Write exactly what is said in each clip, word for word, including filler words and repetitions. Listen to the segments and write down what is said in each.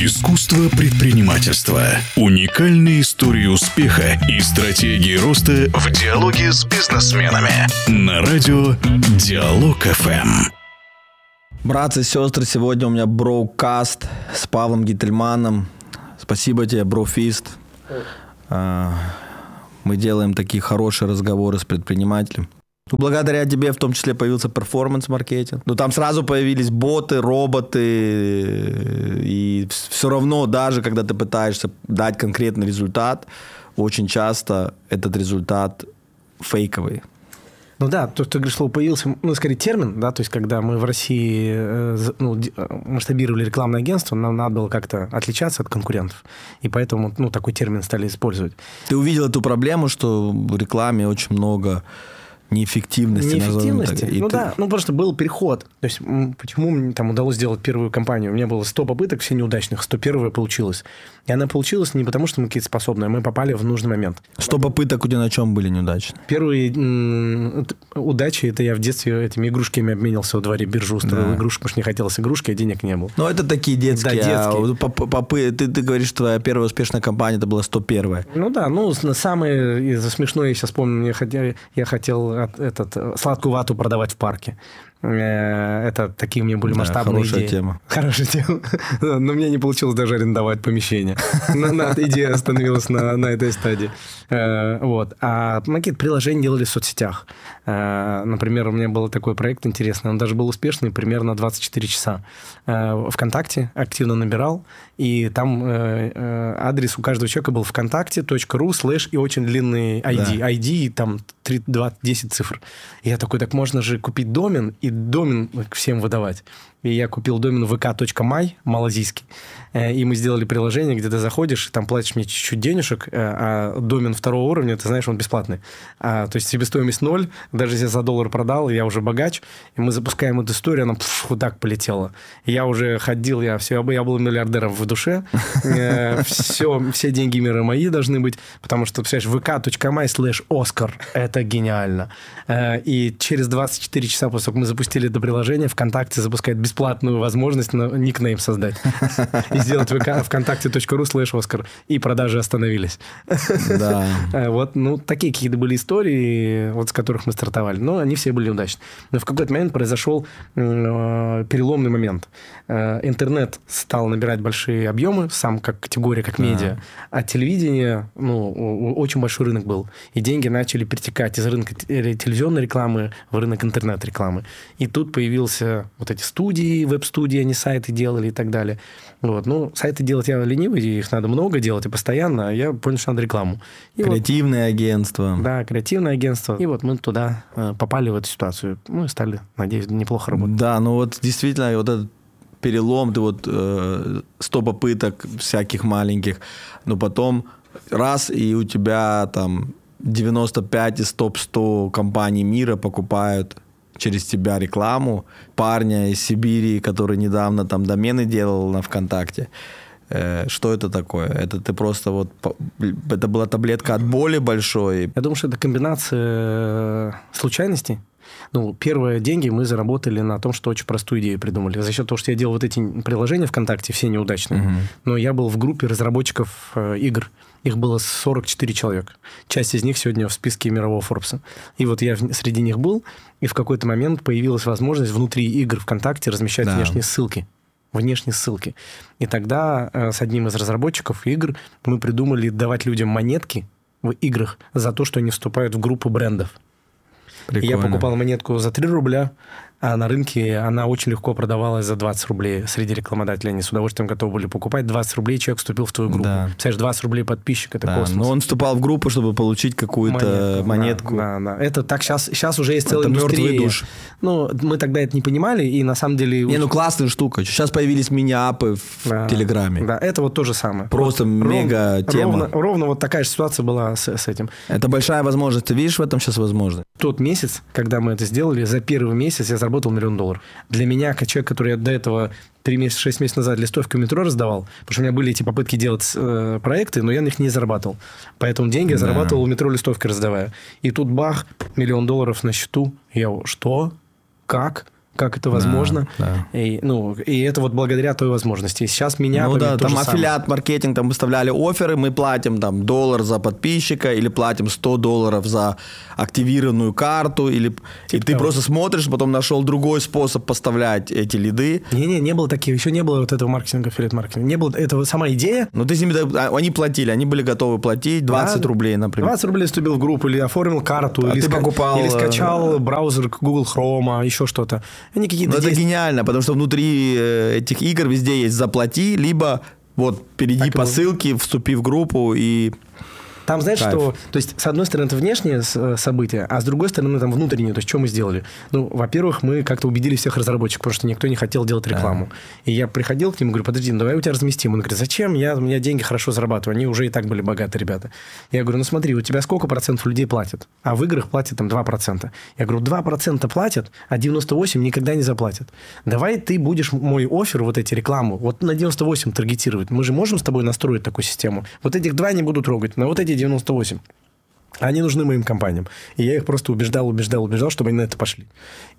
Искусство предпринимательства. Уникальные истории успеха и стратегии роста в диалоге с бизнесменами. На радио Диалог эф эм. Братцы и сестры, сегодня у меня броукаст с Павлом Гительманом. Спасибо тебе, брофист. Мы делаем такие хорошие разговоры с предпринимателем. Ну, благодаря тебе в том числе появился перформанс-маркетинг. Ну, там сразу появились боты, роботы. И все равно, даже когда ты пытаешься дать конкретный результат, очень часто этот результат фейковый. Ну да, то, что ты говоришь, слово появился, ну, скорее термин, да, то есть когда мы в России ну, масштабировали рекламное агентство, нам надо было как-то отличаться от конкурентов, и поэтому, ну, такой термин стали использовать. Ты увидел эту проблему, что в рекламе очень много неэффективности. Неэффективности? Ну ты... да, ну просто был переход. То есть почему мне там удалось сделать первую кампанию? У меня было сто попыток, все неудачных, сто первая получилась. И она получилась не потому, что мы какие-то способные, мы попали в нужный момент. сто попыток у тебя на чем были неудачные? Первые м- удачи, это я в детстве этими игрушками обменялся во дворе, биржу устроил, да. Игрушку, потому что не хотелось игрушки, а денег не было. Ну, это такие детские. Да, детские. А, попы... ты, ты говоришь, что твоя первая успешная кампания, это была сто первая. Ну да, ну, самое смешное, я сейчас помню, я хотел, я хотел этот, сладкую вату продавать в парке. Это такие у меня были масштабные да, хорошая идеи. Тема. Хорошая тема. Но мне не получилось даже арендовать помещение. Идея остановилась на, на этой стадии. Вот. А мы какие-то приложения делали в соцсетях. Например, у меня был такой проект интересный. Он даже был успешный примерно двадцать четыре часа. ВКонтакте активно набирал. И там адрес у каждого человека был вконтакте.ру слэш и очень длинный ай ди. Да. ай ди там три, два, десять цифр. И я такой, так можно же купить домен и домен всем выдавать. И я купил домен ви ка точка май, малазийский. И мы сделали приложение, где ты заходишь, и там платишь мне чуть-чуть денежек, а домен второго уровня, ты знаешь, он бесплатный. А, то есть себестоимость ноль, даже если я за доллар продал, я уже богач, и мы запускаем эту историю, она пф, вот так полетела. И я уже ходил, я, все, я был миллиардером в душе, все, все деньги мира мои должны быть, потому что, представляешь, ви ка точка май слэш Оскар, это гениально. И через двадцать четыре часа после того, как мы запустили это приложение, ВКонтакте запускает бесплатную возможность на никнейм создать. И сделать вконтакте.ру слэш Оскар. И продажи остановились. Да. Вот, ну, такие какие-то были истории, вот с которых мы стартовали. Но они все были удачны. Но в какой-то момент произошел э, переломный момент. Э, интернет стал набирать большие объемы, сам как категория, как медиа. А, а телевидение, ну, очень большой рынок был. И деньги начали перетекать из рынка телевизионной рекламы в рынок интернет-рекламы. И тут появился вот эти студии, веб-студии, они сайты делали и так далее. Вот. Ну, сайты делать я ленивый, их надо много делать и постоянно, а я понял, что надо рекламу. И креативное вот, агентство. Да, креативное агентство. И вот мы туда попали в эту ситуацию. Ну, и стали, надеюсь, неплохо работать. Да, ну вот действительно, вот этот перелом, ты вот э, сто попыток всяких маленьких, но потом раз, и у тебя там девяносто пять из топ сто компаний мира покупают через тебя рекламу, парня из Сибири, который недавно там домены делал на ВКонтакте. Э, что это такое? Это ты просто вот... Это была таблетка от боли большой? Я думаю, что это комбинация случайностей. Ну, первые деньги мы заработали на том, что очень простую идею придумали. За счет того, что я делал вот эти приложения ВКонтакте, все неудачные. Uh-huh. Но я был в группе разработчиков э, игр. Их было сорок четыре человека. Часть из них сегодня в списке мирового Форбса. И вот я среди них был, и в какой-то момент появилась возможность внутри игр ВКонтакте размещать да. внешние ссылки. Внешние ссылки. И тогда э, с одним из разработчиков игр мы придумали давать людям монетки в играх за то, что они вступают в группу брендов. Прикольно. Я покупал монетку за три рубля, а на рынке она очень легко продавалась за двадцать рублей. Среди рекламодателей они с удовольствием готовы были покупать. двадцать рублей человек вступил в твою группу. Да. Представляешь, двадцать рублей подписчик, это да, космос. Но он вступал в группу, чтобы получить какую-то монетку. монетку. Да, да, да. Это так сейчас, сейчас уже есть целая это индустрия. Мертвый душ. Ну, мы тогда это не понимали, и на самом деле... Не, ну классная штука. Сейчас появились мини-апы в да, Телеграме. Да, это вот то же самое. Просто вот мега ровно, тема. Ровно, ровно вот такая же ситуация была с, с этим. Это большая возможность. Ты видишь в этом сейчас возможность? Тот месяц, когда мы это сделали, за первый месяц я заработал миллион долларов. Для меня, как человек, который я до этого три месяца, шесть месяцев назад листовки в метро раздавал, потому что у меня были эти попытки делать э, проекты, но я на них не зарабатывал. Поэтому деньги я зарабатывал в метро листовки раздавая. И тут бах, миллион долларов на счету. Я что? Как? как это возможно. Да, да. И, ну, и это вот благодаря той возможности. И сейчас меня... Ну да, там аффилиат-маркетинг, там выставляли офферы, мы платим там доллар за подписчика или платим сто долларов за активированную карту, или и ты просто смотришь, потом нашел другой способ поставлять эти лиды. Не-не, не было таких, еще не было вот этого маркетинга, аффилиат-маркетинга. Не было, это сама идея. Ну ты с ними, они платили, они были готовы платить двадцать да, рублей, например. двадцать рублей вступил в группу, или оформил карту, а или, ты ска- покупал... или скачал браузер Google Chrome, еще что-то. Они какие-то Ну, это действия... гениально, потому что внутри этих игр везде есть «заплати», либо вот перейди так по и... ссылке, вступи в группу и... Там, знаешь, Кайф. что... То есть, с одной стороны, это внешние события, а с другой стороны, там внутренние. То есть, что мы сделали? Ну, во-первых, мы как-то убедили всех разработчиков, потому что никто не хотел делать рекламу. А-а-а. И я приходил к ним и говорю, подожди, ну давай у тебя разместим. Он говорит, зачем? Я, у меня деньги хорошо зарабатываю. Они уже и так были богатые ребята. Я говорю, ну смотри, у тебя сколько процентов людей платят? А в играх платят там два процента. Я говорю, два процента платят, а девяносто восемь процентов никогда не заплатят. Давай ты будешь мой оффер, вот эти рекламу, вот на девяносто восемь таргетировать. Мы же можем с тобой настроить такую систему. Вот этих два не буду трогать, но вот эти девяносто восемь. Они нужны моим компаниям. И я их просто убеждал, убеждал, убеждал, чтобы они на это пошли.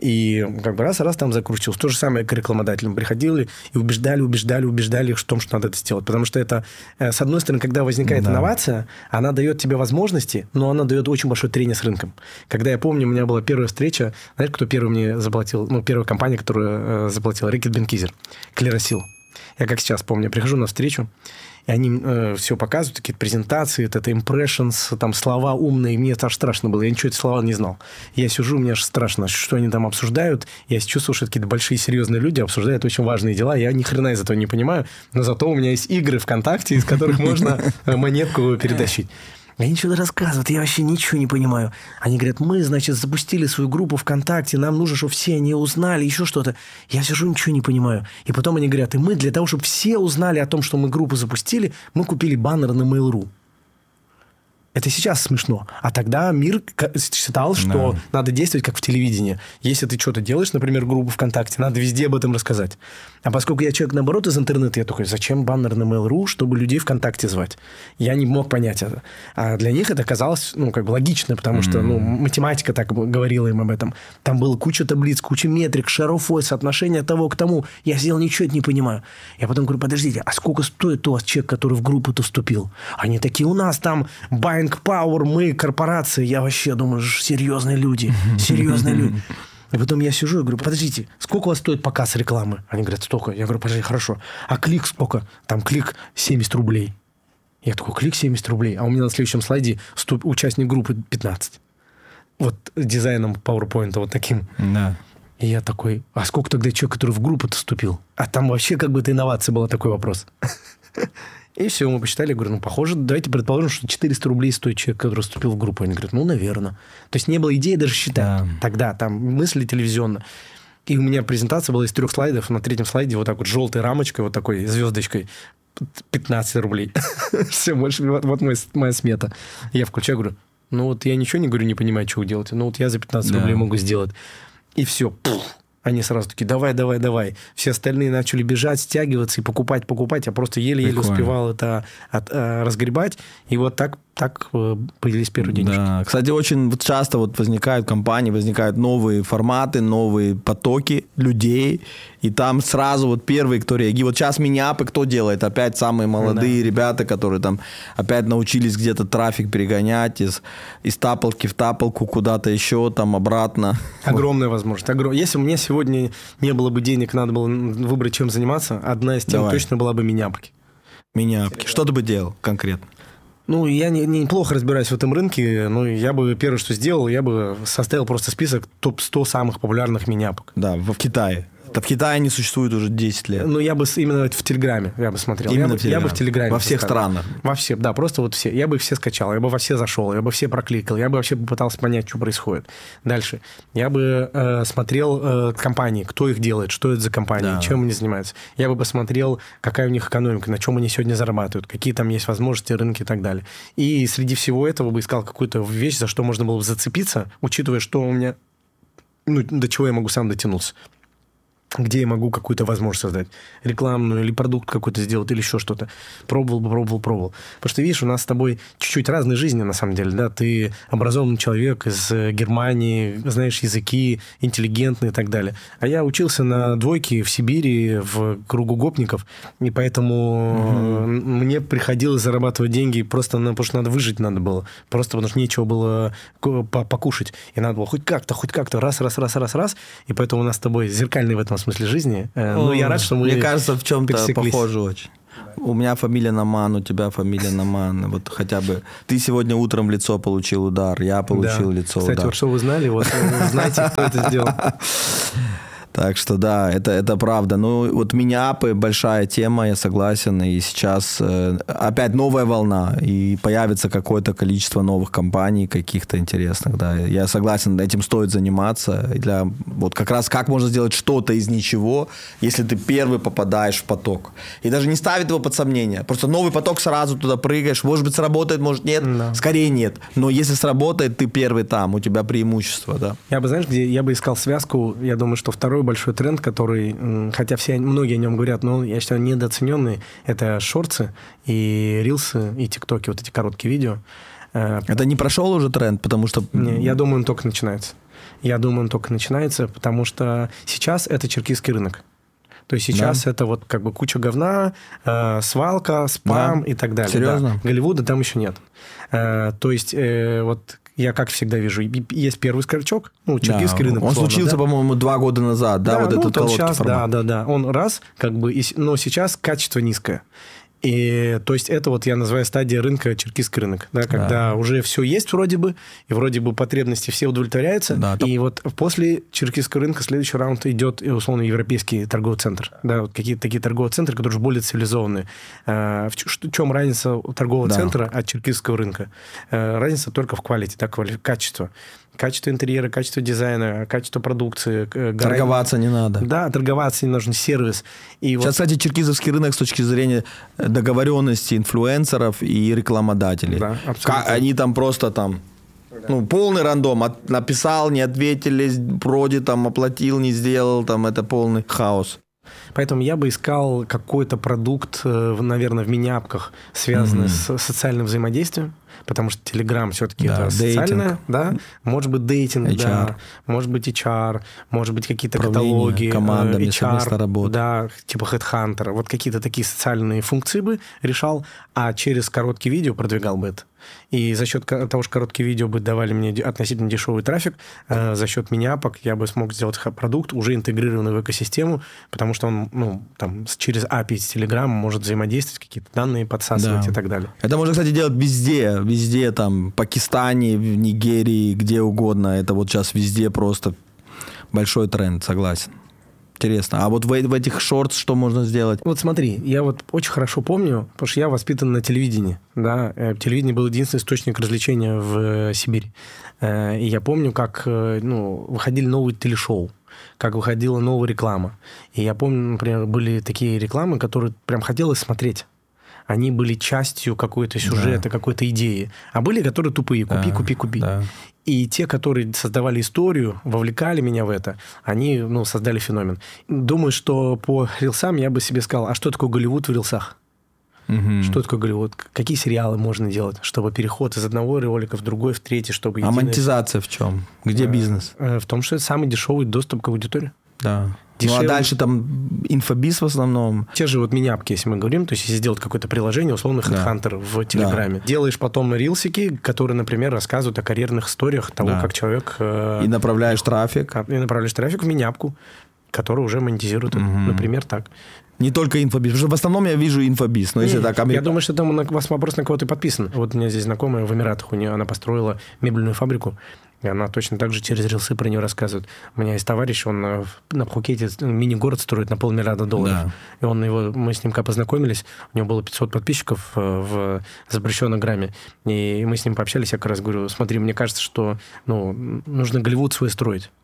И как бы раз-раз там закрутился. То же самое к рекламодателям. Приходили и убеждали, убеждали, убеждали их в том, что надо это сделать. Потому что это, с одной стороны, когда возникает да. инновация, она дает тебе возможности, но она дает очень большое трение с рынком. Когда я помню, у меня была первая встреча, знаешь, кто первый мне заплатил? Ну, первая компания, которая э, заплатила, Рикет Бенкизер, Клеросил. Я как сейчас помню, прихожу на встречу, и они э, все показывают, какие-то презентации, это, это impressions, там слова умные. Мне аж страшно было, я ничего эти слова не знал. Я сижу, мне аж страшно, что они там обсуждают. Я чувствую, что это какие-то большие серьезные люди обсуждают очень важные дела. Я ни хрена из этого не понимаю, но зато у меня есть игры ВКонтакте, из которых можно монетку перетащить. Они что-то рассказывают, я вообще ничего не понимаю. Они говорят, мы, значит, запустили свою группу ВКонтакте, нам нужно, чтобы все они узнали, еще что-то. Я сижу, ничего не понимаю. И потом они говорят, и мы для того, чтобы все узнали о том, что мы группу запустили, мы купили баннер на Mail.ru. Это сейчас смешно. А тогда мир считал, что да. надо действовать как в телевидении. Если ты что-то делаешь, например, группу ВКонтакте, надо везде об этом рассказать. А поскольку я человек, наоборот, из интернета, я такой, зачем баннер на Mail.ru, чтобы людей ВКонтакте звать? Я не мог понять это. А для них это казалось, ну, как бы логично, потому mm-hmm. что, ну, математика так говорила им об этом. Там было куча таблиц, куча метрик, шарофой, соотношение того к тому. Я сидел, ничего это не понимаю. Я потом говорю, подождите, а сколько стоит у вас человек, который в группу-то вступил? Они такие, у нас там buying power, мы корпорации. Я вообще думаю, серьезные люди, серьезные люди. И потом я сижу и говорю, подождите, сколько у вас стоит показ рекламы? Они говорят, столько. Я говорю, подожди, хорошо. А клик сколько? Там клик семьдесят рублей. Я такой, клик семьдесят рублей. А у меня на следующем слайде ступ, участник группы пятнадцать. Вот дизайном PowerPoint вот таким. Да. И я такой, а сколько тогда человек, который в группу-то вступил? А там вообще как бы это инновация была, такой вопрос. И все, мы посчитали, говорю, ну, похоже, давайте предположим, что четыреста рублей стоит человек, который вступил в группу. Они говорят, ну, наверное. То есть не было идеи даже считать. Да. Тогда там мысли телевизионно. И у меня презентация была из трех слайдов. На третьем слайде вот так вот желтой рамочкой, вот такой звездочкой, пятнадцать рублей. Все, больше вот, вот мой, моя смета. Я включаю, говорю, ну, вот я ничего не говорю, не понимаю, что вы делаете. Ну, вот я за пятнадцать рублей могу сделать. И все, пух. Они сразу такие, давай, давай, давай. Все остальные начали бежать, стягиваться и покупать, покупать. Я просто еле-еле Прикольно. успевал это от, а, разгребать. И вот так, так появились первые денежки. Да. Кстати, очень часто вот возникают компании, возникают новые форматы, новые потоки людей. И там сразу вот первые, кто реагирует. Вот сейчас миниапы кто делает? Опять самые молодые да. ребята, которые там опять научились где-то трафик перегонять из, из тапалки в тапалку куда-то еще, там обратно. Огромная возможность. Огром... Если у меня сегодня не было бы денег, надо было выбрать, чем заниматься, одна из тем Давай. точно была бы миниапки. Миниапки. Что ты бы делал конкретно? Ну, я не, неплохо разбираюсь в этом рынке, но я бы первое, что сделал, я бы составил просто список топ сто самых популярных миниапок. Да, в Китае. Это в Китае не существует уже десять лет. Ну, я бы именно в Телеграме я бы смотрел. Именно я, в Телеграме. Я бы в Телеграме. Во всех поставил. странах. Во всех, да, просто вот все. Я бы их все скачал, я бы во все зашел, я бы все прокликал, я бы вообще попытался понять, что происходит. Дальше. Я бы э, смотрел э, компании, кто их делает, что это за компании, да. чем они занимаются. Я бы посмотрел, какая у них экономика, на чем они сегодня зарабатывают, какие там есть возможности, рынки и так далее. И среди всего этого бы искал какую-то вещь, за что можно было бы зацепиться, учитывая, что у меня, ну, до чего я могу сам дотянуться. где я могу какую-то возможность создать. Рекламную или продукт какой-то сделать, или еще что-то. Пробовал, пробовал, пробовал. Потому что, видишь, у нас с тобой чуть-чуть разные жизни, на самом деле. Да? Ты образованный человек из Германии, знаешь языки, интеллигентный и так далее. А я учился на двойке в Сибири, в кругу гопников, и поэтому угу. мне приходилось зарабатывать деньги просто на, потому что надо выжить надо было. Просто потому что нечего было покушать. И надо было хоть как-то, хоть как-то, раз, раз, раз, раз, раз. И поэтому у нас с тобой зеркальный в этом смысле жизни. Ну, я рад, что мы Мне кажется, в чем-то пересеклись. Похоже очень. У меня фамилия Наман, у тебя фамилия Наман. Вот хотя бы ты сегодня утром в лицо получил удар, я получил да. лицо Кстати, удар. вот что вы знали, вот знаете, кто это сделал. Так что да, это, это правда. Ну, вот миниапы большая тема, я согласен. И сейчас э, опять новая волна. И появится какое-то количество новых компаний, каких-то интересных. Да. Я согласен, этим стоит заниматься. И для, вот как раз как можно сделать что-то из ничего, если ты первый попадаешь в поток. И даже не ставить его под сомнение. Просто новый поток, сразу туда прыгаешь. Может быть, сработает, может, нет. No. Скорее нет. Но если сработает, ты первый там. У тебя преимущество, да. Я бы, знаешь, где я бы искал связку. Я думаю, что второй большой тренд, который, хотя все, многие о нем говорят, но я считаю, недооцененный, это шортсы и рилсы, и тиктоки, вот эти короткие видео. Это не прошел уже тренд, потому что... Не, я думаю, он только начинается. Я думаю, он только начинается, потому что сейчас это черкизский рынок. То есть сейчас да. это вот как бы куча говна, э, свалка, спам да. и так далее. Серьезно? Да. Голливуда там еще нет. Э, то есть э, вот... Я, как всегда вижу, есть первый скачок, ну, черкизский да, рынок. Он условно, случился, да? по-моему, два года назад, да, да вот ну, этот короткий сейчас, формат. Да, да, да. Он раз, как бы, но сейчас качество низкое. И, то есть, это вот я называю стадия рынка, черкизский рынок, да, когда да. уже все есть вроде бы, и вроде бы потребности все удовлетворяются, да, и то... вот после черкизского рынка следующий раунд идет, условно, европейский торговый центр, да, вот какие-то такие торговые центры, которые уже более цивилизованные. В чем разница торгового да. центра от черкизского рынка? Разница только в quality, да, качество. Качество интерьера, качество дизайна, качество продукции. Торговаться не надо. Да, торговаться не нужен, сервис. И Сейчас, вот... кстати, черкизовский рынок с точки зрения договоренности инфлюенсеров и рекламодателей. Да, абсолютно. Они там просто там... Ну, полный рандом. От, написал, не ответили, вроде там оплатил, не сделал, там это полный хаос. Поэтому я бы искал какой-то продукт, наверное, в миниапках, связанный mm-hmm. с социальным взаимодействием, потому что Telegram все-таки да, это социальное, да, может быть дейтинг, эйч ар. Да, может быть эйч ар, может быть какие-то каталоги, командами, эйч ар, совместная работа. Да, типа Headhunter, вот какие-то такие социальные функции бы решал, а через короткие видео продвигал бы это. И за счет того, что короткие видео бы давали мне относительно дешевый трафик, э, за счет миниапок я бы смог сделать продукт, уже интегрированный в экосистему, потому что он ну, там, через эй пи ай с Telegram может взаимодействовать, какие-то данные подсасывать да. и так далее. Это можно, кстати, делать везде. Везде, там, в Пакистане, в Нигерии, где угодно. Это вот сейчас везде просто большой тренд, согласен. Интересно. А вот в, в этих шортс что можно сделать? Вот смотри, я вот очень хорошо помню, потому что я воспитан на телевидении. Да? Телевидение был единственный источник развлечения в Сибири. И я помню, как ну, выходили новые телешоу, как выходила новая реклама. И я помню, например, были такие рекламы, которые прям хотелось смотреть. Они были частью какой-то сюжета, да. какой-то идеи. А были, которые тупые. Купи, да, купи, купи. Да. И те, которые создавали историю, вовлекали меня в это, они ну, создали феномен. Думаю, что по рилсам я бы себе сказал, а что такое Голливуд в рилсах? Угу. Что такое Голливуд? Какие сериалы можно делать, чтобы переход из одного ролика в другой, в третий, чтобы... А единое... монетизация в чем? Где бизнес? В том, что это самый дешевый доступ к аудитории. Да. Дешевле. Ну, а дальше там инфобиз в основном. Те же вот миниапки, если мы говорим, то есть если сделать какое-то приложение, условно, Headhunter да. в Телеграме. Да. Делаешь потом рилсики, которые, например, рассказывают о карьерных историях того, да. как человек... Э, и направляешь трафик. И направляешь трафик в миниапку, которая уже монетизирует. Угу. Например, так. Не только инфобиз. Потому что в основном я вижу инфобиз. Но если Нет, так, Америка... Я думаю, что там у вас вопрос на кого-то подписан. Вот у меня здесь знакомая в Эмиратах, у нее она построила мебельную фабрику. И она точно так же через рилсы про нее рассказывает. У меня есть товарищ, он на Пхукете мини-город строит на полмиллиарда долларов. Да. И он его, мы с ним как познакомились, у него было пятьсот подписчиков в запрещенном грамме. И мы с ним пообщались, я как раз говорю, смотри, мне кажется, что ну, нужно Голливуд свой строить.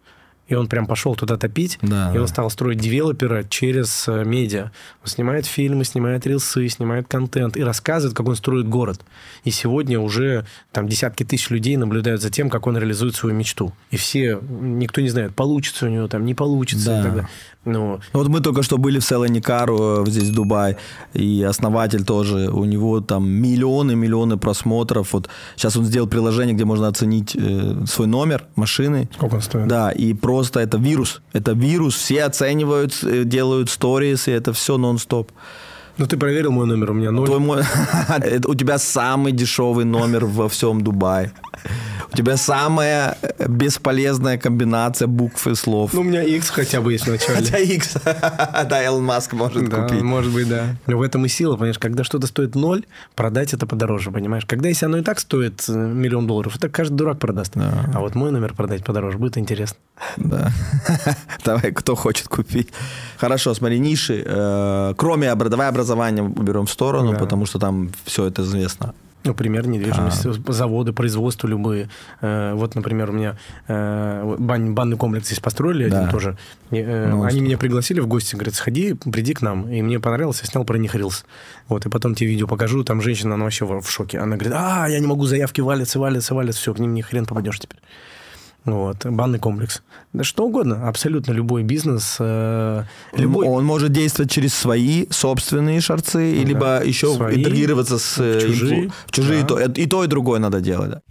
И он прям пошел туда топить, да, и он да. стал строить девелопера через медиа. Он снимает фильмы, снимает рилсы, снимает контент и рассказывает, как он строит город. И сегодня уже там десятки тысяч людей наблюдают за тем, как он реализует свою мечту. И все, никто не знает, получится у него там, не получится. Да. И так далее. Но... Вот мы только что были в Селеникару, здесь в Дубае, и основатель тоже, у него там миллионы-миллионы просмотров. Вот сейчас он сделал приложение, где можно оценить э, свой номер машины. Сколько он стоит? Да, и просто это вирус. Это вирус, все оценивают, делают сторис, и это все нон-стоп. Ну, ты проверил мой номер, у меня ноль. Твой мой... У тебя самый дешевый номер во всем Дубае. У тебя самая бесполезная комбинация букв и слов. Ну, у меня X хотя бы есть в начале. Хотя X. Да, Илон Маск может да, купить. может быть, да. Но в этом и сила, понимаешь, когда что-то стоит ноль, продать это подороже, понимаешь. Когда если оно и так стоит миллион долларов, это каждый дурак продаст. Да. А вот мой номер продать подороже будет интересно. Да. Давай, кто хочет купить. Хорошо, смотри, ниши. Кроме давай образования уберем в сторону, да. потому что там все это известно. Ну, пример недвижимости, а. заводы, производства любые. Вот, например, у меня бан, банный комплекс здесь построили, да. один тоже. Ну, Они что? меня пригласили в гости, говорят, сходи, приди к нам. И мне понравилось, я снял про них рилс. Вот, и потом тебе видео покажу, там женщина, она вообще в шоке. Она говорит, а, я не могу, заявки валятся, валятся, валятся, все, к ним ни хрен попадешь теперь. Вот, банный комплекс. Да что угодно, абсолютно любой бизнес. Э, любой... Он может действовать через свои собственные шарцы, да. либо еще свои, интегрироваться с чужие. В чужие да. то, и то, и другое надо делать. Да.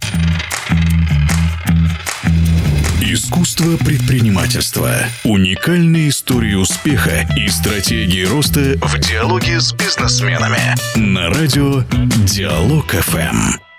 Искусство предпринимательства. Уникальные истории успеха и стратегии роста в диалоге с бизнесменами. На радио Диалог эф эм.